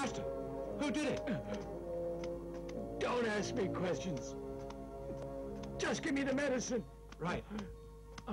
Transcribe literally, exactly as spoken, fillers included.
Master, who did it? Don't ask me questions. Just give me the medicine. Right.